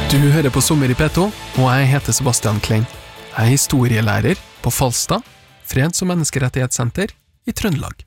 Du hører på Sommer i P2, og jeg heter Sebastian Klein. Jeg er historielærer på Falstad, Freds- og Menneskerettighetssenter i Trøndelag.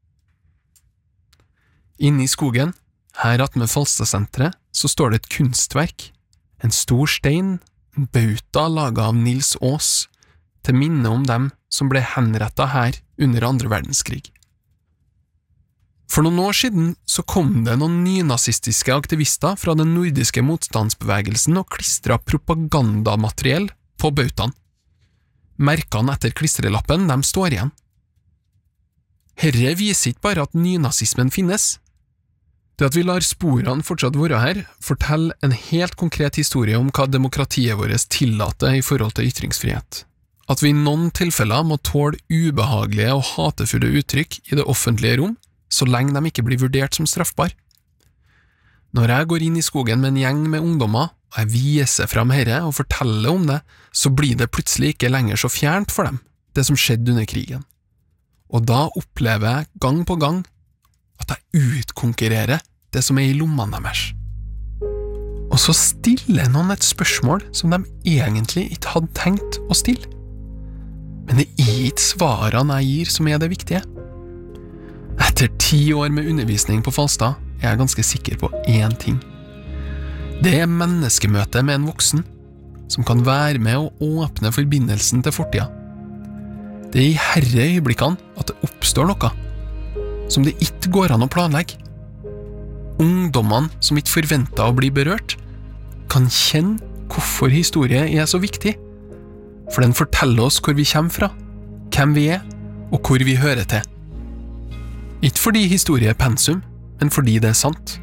Inne i skogen, her attmed Falstadsenteret, så står det et kunstverk. En stor stein, en bauta laget av Nils Aas, til minne om dem som ble henrettet her under andre verdenskrig. For noen år siden så kom det noen nynazistiske aktivister fra den nordiske motstandsbevegelsen og klistret propagandamateriell på bautaen. Merkene etter klistrelappen, de står igjen. Herre viser ikke bare at nynazismen finnes. Det at vi lar sporene fortsatt være her, forteller en helt konkret historie om hva demokratiet vårt tillater i forhold til ytringsfrihet. At vi i noen tilfeller må tåle ubehagelige og hatefulle uttrykk i det offentlige rom, så lenge de ikke blir vurdert som straffbar. Når jeg går inn i skogen med en gjeng med ungdommer, og jeg viser frem herre og forteller om det, så blir det plutselig ikke lenger så fjernt for dem, det som skjedde under krigen. Og da opplever jeg gang på gang at jeg utkonkurrerer det som er i lommene deres. Og så stiller noen et spørsmål som de egentlig ikke hadde tenkt å stille. Men det er ikke svarene jeg gir som er det viktige. Etter 10 år med undervisning på Falstad er jeg ganske sikker på én ting. Det er menneskemøte med en voksen som kan være med å åpne forbindelsen til fortida. Det er i herre øyeblikkene at det oppstår noe som det ikke går an å planlegge. Ungdommene som ikke forventer å bli berørt, kan kjenne hvorfor historie er så viktig, for den forteller oss hvor vi kommer fra, hvem vi er og hvor vi hører til. Ikke fordi historie er pensum, men fordi det er sant.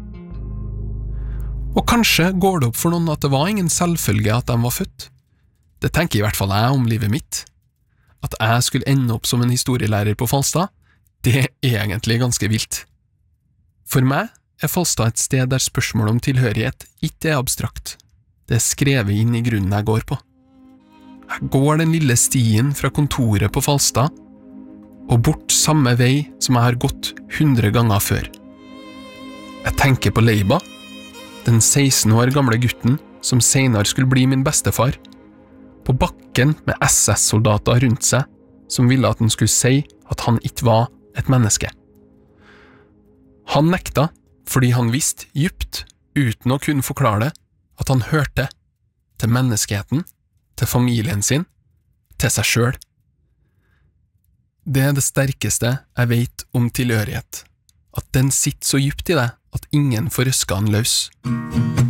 Og kanskje går det opp for noen at det var ingen selvfølge at de var født. Det tenker i hvert fall jeg om livet mitt. At jeg skulle ende opp som en historielærer på Falstad, det er egentlig ganske vilt. For meg er Falstad et sted der spørsmål om tilhørighet ikke er abstrakt. Det er skrevet inn i grunnen jeg går på. Jeg går den lille stien fra kontoret på Falstad, og bort samme vei som jeg har gått 100 ganger før. Jeg tenker på Leiba, den 16 år gamle gutten som senere skulle bli min bestefar, på bakken med SS-soldater rundt seg, som ville at han skulle si at han ikke var et menneske. Han nekta, fordi han visste dypt, uten å kunne forklare det, at han hørte til menneskeheten, til familien sin, til seg selv. Det er det sterkeste jeg vet om tilhørighet, at den sitter så dypt i deg at ingen får røska den løs.